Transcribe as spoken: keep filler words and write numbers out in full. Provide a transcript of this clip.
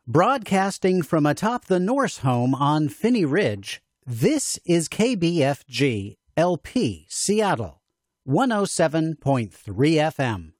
Broadcasting from atop the Norse home on Phinney Ridge, this is K B F G L P Seattle, one oh seven point three F M.